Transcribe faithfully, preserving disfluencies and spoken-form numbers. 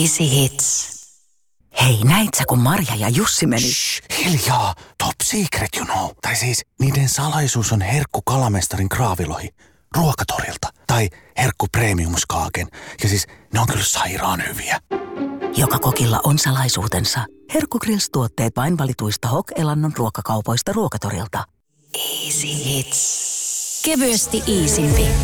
Easy Hits. Hei, näit sä, kun Marja ja Jussi meni? Shh, hiljaa. Top secret, you know. Tai siis, niiden salaisuus on herkku kalamestarin kraavilohi ruokatorilta. Tai herkku premiumskaaken. Ja siis, ne on kyllä sairaan hyviä. Joka kokilla on salaisuutensa. Herkku Grills-tuotteet vain valituista H O K-elannon ruokakaupoista ruokatorilta. Easy Hits. Kevyesti iisimpi.